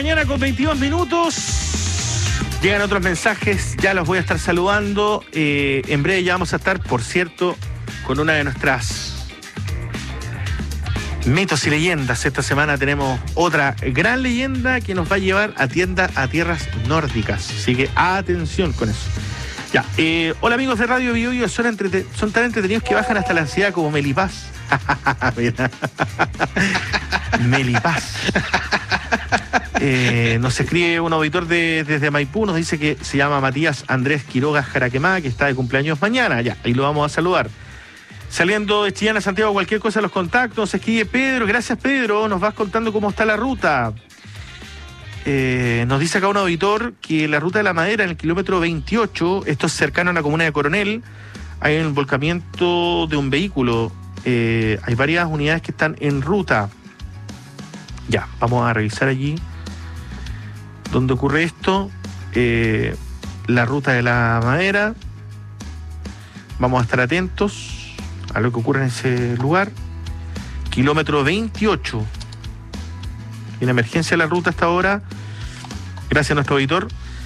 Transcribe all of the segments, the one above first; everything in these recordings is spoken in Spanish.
mañana con 22 minutos. Llegan otros mensajes, ya los voy a estar saludando. En breve ya vamos a estar, por cierto, con una de nuestras mitos y leyendas. Esta semana tenemos otra gran leyenda que nos va a llevar a tierras nórdicas. Así que atención con eso. Ya, hola amigos de Radio Biobío, son tan entretenidos que bajan hasta la ansiedad como Melipaz. Melipaz. Nos escribe un auditor desde Maipú, nos dice que se llama Matías Andrés Quiroga Jaraquemá, que está de cumpleaños mañana. Ya, ahí lo vamos a saludar. Saliendo de Chillán a Santiago, cualquier cosa, los contactos. Nos escribe Pedro, gracias Pedro, nos vas contando cómo está la ruta. Nos dice acá un auditor que la ruta de la Madera en el kilómetro 28, esto es cercano a la comuna de Coronel, hay un volcamiento de un vehículo. Hay varias unidades que están en ruta. Ya, vamos a revisar allí donde ocurre esto. La ruta de la Madera. Vamos a estar atentos a lo que ocurre en ese lugar. Kilómetro 28. En emergencia la ruta hasta ahora. Gracias a nuestro auditor.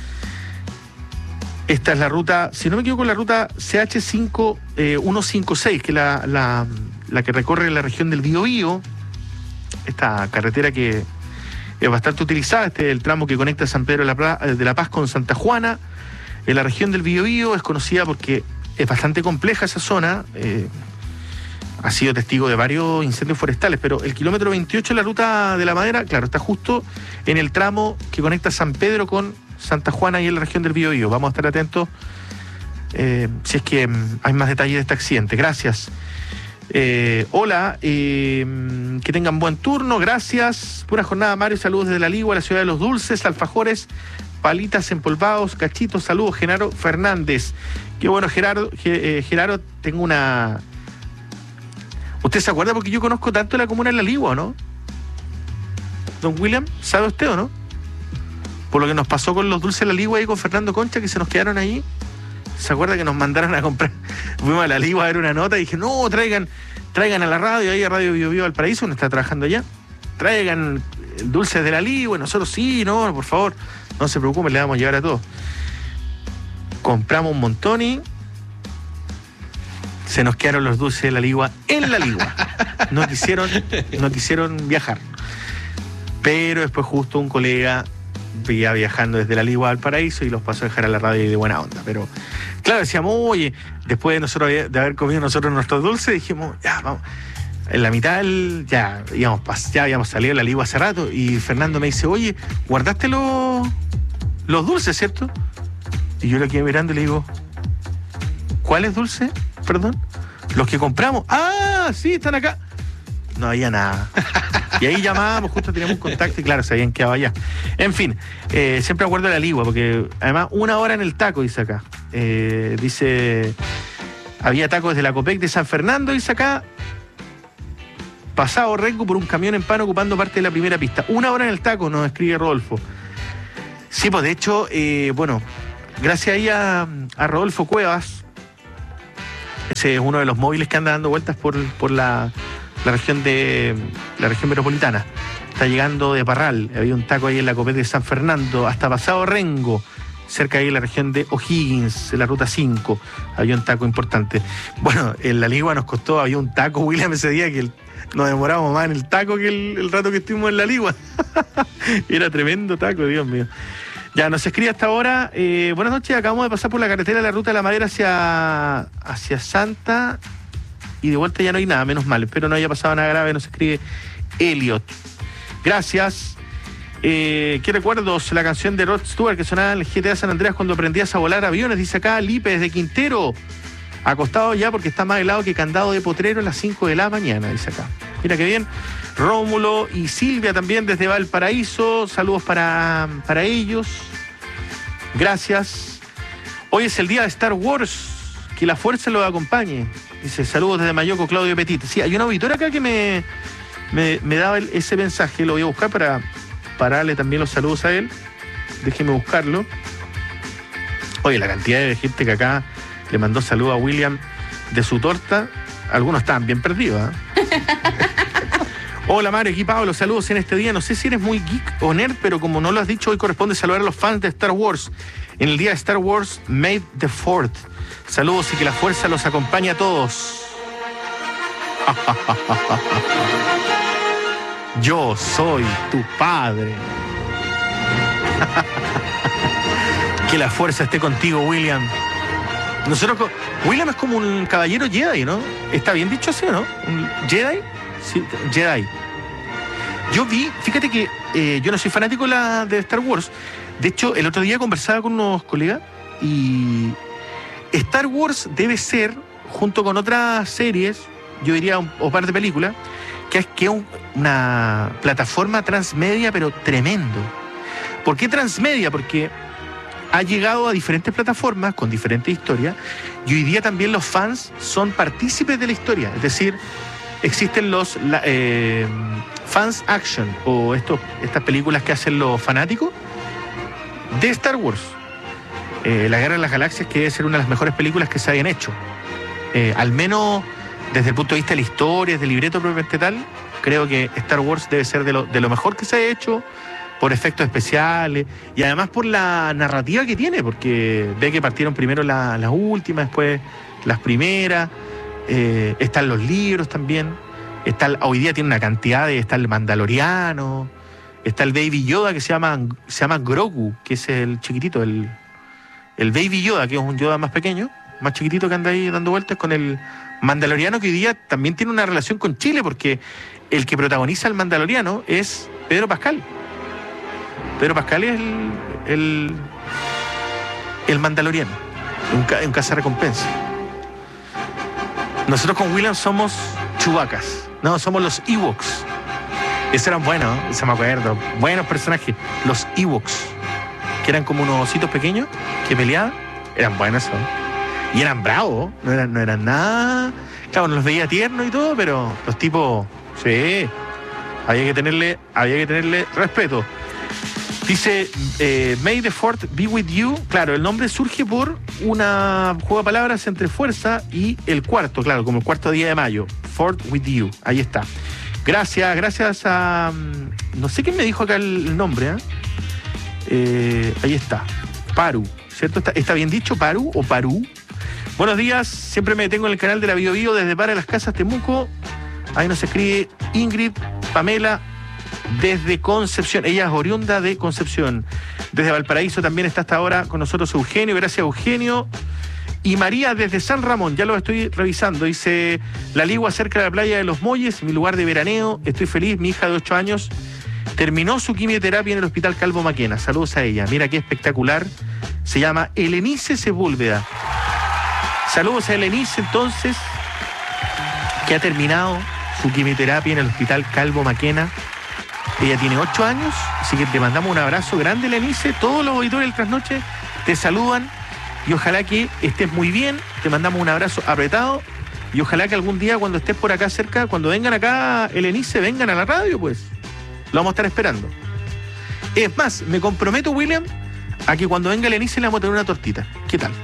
Esta es la ruta, si no me equivoco, la ruta CH5156, que es la que recorre la región del Biobío. Esta carretera que es bastante utilizada, este es el tramo que conecta San Pedro de la Paz con Santa Juana. En la región del Biobío es conocida porque es bastante compleja esa zona. Ha sido testigo de varios incendios forestales, pero el kilómetro 28 de la ruta de la Madera, claro, está justo en el tramo que conecta San Pedro con Santa Juana y en la región del Biobío. Vamos a estar atentos si es que hay más detalles de este accidente. Gracias. Hola, que tengan buen turno, gracias. Pura jornada, Mario, saludos desde La Ligua, la ciudad de los dulces, alfajores, palitas empolvados, cachitos, saludos, Genaro Fernández. Qué bueno, Gerardo, tengo una... ¿Usted se acuerda? Porque yo conozco tanto la comuna de La Ligua, ¿no? Don William, ¿sabe usted o no? Por lo que nos pasó con los dulces de La Ligua y con Fernando Concha, que se nos quedaron ahí. ¿Se acuerda que nos mandaron a comprar? Fuimos a La Ligua a ver una nota y dije, no, traigan a la radio, ahí a Radio Biobío Valparaíso, uno está trabajando allá. Traigan dulces de La Ligua, y nosotros sí, no, por favor, no se preocupen, le vamos a llevar a todos. Compramos un montón y se nos quedaron los dulces de La Ligua en La Ligua. No quisieron viajar. Pero después justo un colega veía viajando desde La Ligua al Paraíso y los pasó a dejar a la radio de buena onda. Pero claro, decíamos, oye, después de nosotros de haber comido nosotros nuestros dulces, dijimos, ya, vamos. En la mitad ya habíamos salido de La Ligua hace rato y Fernando me dice, oye, ¿guardaste los dulces, cierto? Y yo lo quedé mirando y le digo, ¿cuáles dulces? Perdón. Los que compramos. Ah, sí, están acá. No había nada. Y ahí llamábamos, justo teníamos un contacto y claro, se habían quedado allá. En fin, siempre acuerdo de La Ligua, porque además 1 hora en el taco, dice acá. Dice, había taco desde la Copec de San Fernando, dice acá. Pasado Rengo por un camión en pan ocupando parte de la primera pista. 1 hora en el taco, nos escribe Rodolfo. Sí, pues de hecho, bueno, gracias ahí a Rodolfo Cuevas. Ese es uno de los móviles que anda dando vueltas por la región metropolitana. Está llegando de Parral, había un taco ahí en la Copec de San Fernando, hasta pasado Rengo, cerca ahí en la región de O'Higgins, en la ruta 5, había un taco importante. Bueno, en La Ligua nos costó, había un taco, William, ese día que nos demoramos más en el taco que el rato que estuvimos en La Ligua. Era tremendo taco, Dios mío. Ya, nos escribe hasta ahora. Buenas noches, acabamos de pasar por la carretera de la ruta de la Madera hacia Santa y de vuelta ya no hay nada, menos mal. Espero no haya pasado nada grave, nos escribe Elliot. Gracias. ¿Qué recuerdos? La canción de Rod Stewart que sonaba en el GTA San Andreas cuando aprendías a volar aviones, dice acá Lipe desde Quintero. Acostado ya porque está más helado que candado de potrero a las 5 de la mañana, dice acá. Mira qué bien. Rómulo y Silvia también desde Valparaíso. Saludos para ellos. Gracias. Hoy es el día de Star Wars. Que la fuerza los acompañe. Dice, saludos desde Mayoco, Claudio Petit. Sí, hay una auditora acá que me daba ese mensaje. Lo voy a buscar para darle también los saludos a él. Déjeme buscarlo. Oye, la cantidad de gente que acá le mandó saludos a William de su torta. Algunos estaban bien perdidos, ¿eh? Hola Mario, aquí Pablo, saludos en este día. No sé si eres muy geek o nerd, pero como no lo has dicho, hoy corresponde saludar a los fans de Star Wars. En el día de Star Wars, May the 4th. Saludos y que la fuerza los acompañe a todos. Yo soy tu padre. Que la fuerza esté contigo, William. William es como un caballero Jedi, ¿no? ¿Está bien dicho así o no? ¿Un Jedi? Sí, Jedi. Fíjate que yo no soy fanático de Star Wars. De hecho, el otro día conversaba con unos colegas y Star Wars debe ser, junto con otras series, yo diría, o par de películas, que es una plataforma transmedia, pero tremendo. ¿Por qué transmedia? Porque ha llegado a diferentes plataformas con diferentes historias y hoy día también los fans son partícipes de la historia. Es decir, existen los fans action o estas películas que hacen los fanáticos de Star Wars. La Guerra de las Galaxias, que debe ser una de las mejores películas que se hayan hecho. Al menos desde el punto de vista de la historia, del libreto propiamente tal, creo que Star Wars debe ser de lo mejor que se ha hecho, por efectos especiales y además por la narrativa que tiene, porque ve que partieron primero las últimas, después las primeras, están los libros también, hoy día tiene una cantidad está el Mandaloriano, está el Baby Yoda que se llama Grogu, que es el chiquitito, el Baby Yoda, que es un Yoda más pequeño, más chiquitito, que anda ahí dando vueltas, con el Mandaloriano, que hoy día también tiene una relación con Chile, porque el que protagoniza el Mandaloriano es Pedro Pascal. Pedro Pascal es el Mandaloriano, un cazarrecompensa. Nosotros con William somos Chewbaccas. No, somos los Ewoks. Esos eran buenos, eso me acuerdo. Buenos personajes. Los Ewoks, que eran como unos ositos pequeños que peleaban. Eran buenos esos. Y eran bravos, no eran nada. Claro, nos los veía tiernos y todo, pero los tipos, sí, había que tenerle respeto. Dice, May the 4th be with you. Claro, el nombre surge por una juego de palabras entre fuerza y el cuarto, claro, como el cuarto día de mayo. 4th with you, ahí está. Gracias a... no sé quién me dijo acá el nombre, ahí está. Paru, ¿cierto? ¿Está bien dicho, Paru o Parú? Buenos días, siempre me detengo en el canal de la Bio Bio desde Para las Casas Temuco. Ahí nos escribe Ingrid Pamela desde Concepción. Ella es oriunda de Concepción. Desde Valparaíso también está hasta ahora con nosotros Eugenio. Gracias, Eugenio. Y María desde San Ramón, ya lo estoy revisando. Dice, La Ligua, cerca de la playa de Los Molles, mi lugar de veraneo. Estoy feliz, mi hija de 8 años terminó su quimioterapia en el Hospital Calvo Maquena. Saludos a ella. Mira qué espectacular. Se llama Elenice Sepúlveda. Saludos a Elenice, entonces, que ha terminado su quimioterapia en el Hospital Calvo Maquena. Ella tiene 8 años, así que te mandamos un abrazo grande, Elenice. Todos los auditores del Trasnoche te saludan y ojalá que estés muy bien. Te mandamos un abrazo apretado y ojalá que algún día, cuando estés por acá cerca, cuando vengan acá, Elenice, vengan a la radio, pues. Lo vamos a estar esperando. Es más, me comprometo, William, a que cuando venga Elenice le vamos a tener una tortita. ¿Qué tal?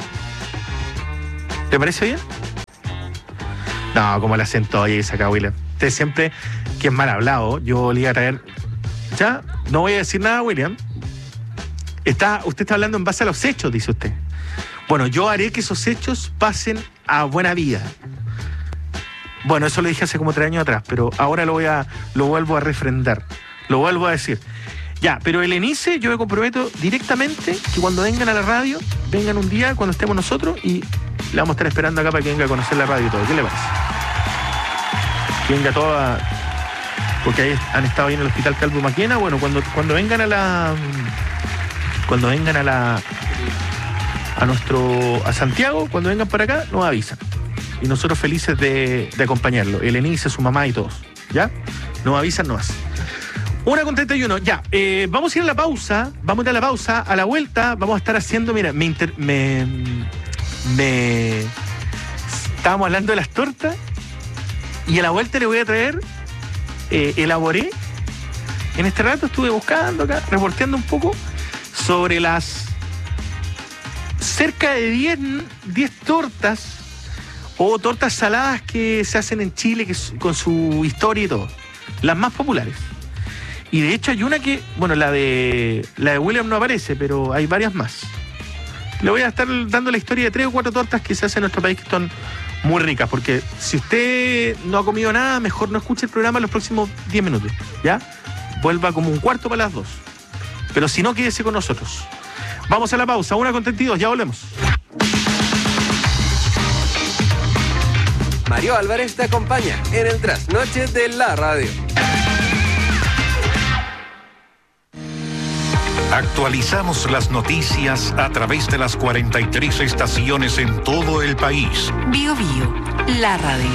¿Te parece bien? No, como el acento oye acá, William. Usted siempre, que es mal hablado, yo le iba a traer... Ya, no voy a decir nada, William. Usted está hablando en base a los hechos, dice usted. Bueno, yo haré que esos hechos pasen a buena vida. Bueno, eso lo dije hace como 3 años atrás, pero ahora lo vuelvo a refrendar. Lo vuelvo a decir. Ya, pero Elenice, yo me comprometo directamente que cuando vengan a la radio, vengan un día cuando estemos nosotros y le vamos a estar esperando acá para que venga a conocer la radio y todo. ¿Qué le parece? Que venga toda... Porque ahí han estado ahí en el Hospital Calvo Maquena. Bueno, cuando vengan a Santiago, cuando vengan para acá, nos avisan. Y nosotros felices de acompañarlo. Elenice, su mamá y todos. ¿Ya? Nos avisan, nomás. 1:31, ya. Vamos a ir a la pausa. Vamos a ir a la pausa. A la vuelta vamos a estar haciendo, mira, estábamos hablando de las tortas y a la vuelta le voy a traer, elaboré, en este rato estuve buscando acá, reporteando un poco sobre las cerca de 10 tortas o tortas saladas que se hacen en Chile, con su historia y todo. las más populares. Y de hecho hay una que, bueno, la de William no aparece, pero hay varias más. Le voy a estar dando la historia de 3 o 4 tortas que se hacen en nuestro país que están muy ricas, porque si usted no ha comido nada, mejor no escuche el programa los próximos 10 minutos, ¿ya? Vuelva como 1:15 Pero si no, quédese con nosotros. Vamos a la pausa, 1:32, ya volvemos. Mario Álvarez te acompaña en el trasnoche de la radio. Actualizamos las noticias a través de las 43 estaciones en todo el país. Bio Bio, la radio.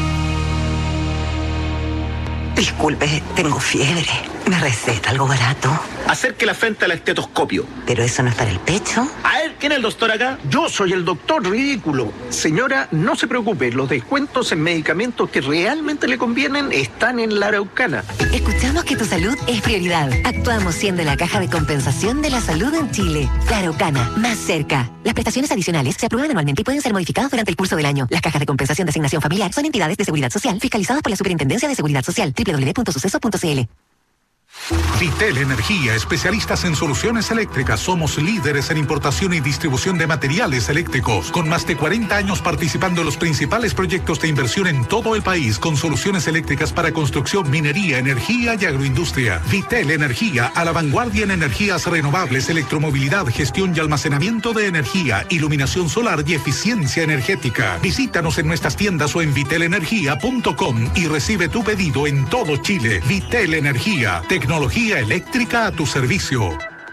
Disculpe, tengo fiebre. ¿Me receta algo barato? Acérquela frente al estetoscopio. ¿Pero eso no es para el pecho? A ver, ¿quién es el doctor acá? Yo soy el doctor ridículo. Señora, no se preocupe, los descuentos en medicamentos que realmente le convienen están en la Araucana. Escuchamos que tu salud es prioridad. Actuamos siendo la caja de compensación de la salud en Chile. La Araucana, más cerca. Las prestaciones adicionales se aprueban anualmente y pueden ser modificadas durante el curso del año. Las cajas de compensación de asignación familiar son entidades de seguridad social fiscalizadas por la Superintendencia de Seguridad Social. www.suceso.cl. Vitel Energía, especialistas en soluciones eléctricas. Somos líderes en importación y distribución de materiales eléctricos, con más de 40 años participando en los principales proyectos de inversión en todo el país, con soluciones eléctricas para construcción, minería, energía y agroindustria. Vitel Energía, a la vanguardia en energías renovables, electromovilidad, gestión y almacenamiento de energía, iluminación solar y eficiencia energética. Visítanos en nuestras tiendas o en vitelenergia.com y recibe tu pedido en todo Chile. Vitel Energía, tecnología eléctrica a tu servicio.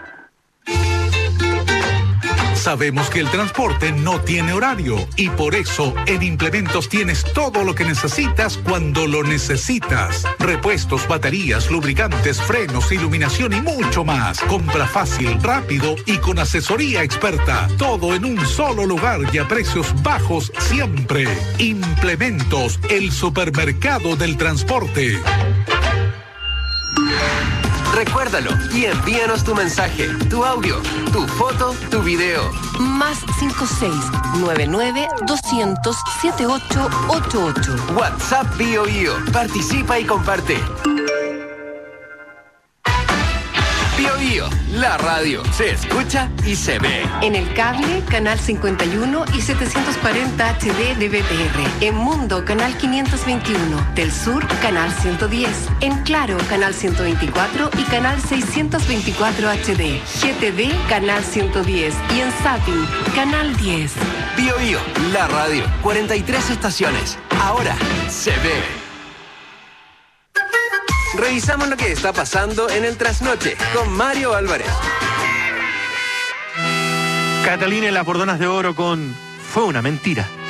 Sabemos que el transporte no tiene horario y por eso en Implementos tienes todo lo que necesitas cuando lo necesitas. Repuestos, baterías, lubricantes, frenos, iluminación y mucho más. Compra fácil, rápido y con asesoría experta. Todo en un solo lugar y a precios bajos siempre. Implementos, el supermercado del transporte. Recuérdalo y envíanos tu mensaje, tu audio, tu foto, tu video. Más 56-99-200-7888. WhatsApp Bio Bio. Participa y comparte. Bio Bio, la radio. Se escucha y se ve. En el cable, canal 51 y 740 HD de BTR. En Mundo, canal 521. Del Sur, canal 110. En Claro, canal 124 y canal 624 HD. GTD, canal 110. Y en Satin, canal 10. Bio Bio, la radio. 43 estaciones. Ahora se ve. Revisamos lo que está pasando en el trasnoche con Mario Álvarez. Catalina y las Bordonas de Oro con Fue una mentira.